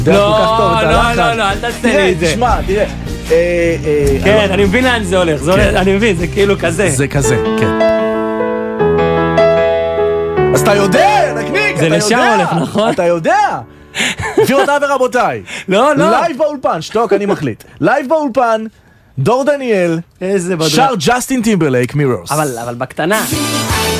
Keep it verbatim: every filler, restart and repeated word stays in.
לא, לא, לא, לא, אל תעשה לי את זה. תשמע, תראה. כן, אני מבין לאן זה הולך, אני מבין, זה כאילו כזה. זה כזה, כן. אז אתה יודע, נקניק, אתה יודע. זה לשם הולך, נכון? אתה יודע. גבירותיי ורבותיי. לא, לא. לייב באולפן, שתוק, אני מחליט. לייב באולפן, דור דניאל. איזה בדרה. שר ג'סטין טימברלייק, מירורס. אבל, אבל בקטנה.